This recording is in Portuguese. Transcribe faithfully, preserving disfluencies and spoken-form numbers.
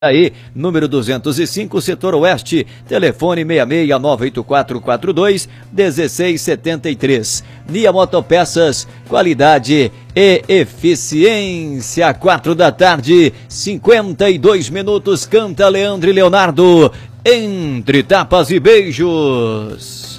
Aí, número duzentos e cinco, setor oeste, telefone seis seis nove oito quatro quatro dois um seis sete três. Nia Motopeças, qualidade e eficiência. Quatro da tarde, cinquenta e dois minutos, canta Leandro e Leonardo, Entre Tapas e Beijos.